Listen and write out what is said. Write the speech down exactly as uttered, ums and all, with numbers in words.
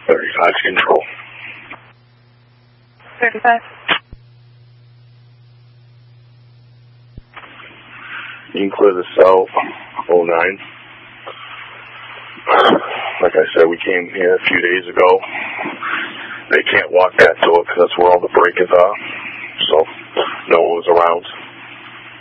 thirty-five control. thirty-five. You can clear the cell, oh nine. Like I said, we came here a few days ago. They can't lock that door because that's where all the breakers are. So, no one was around.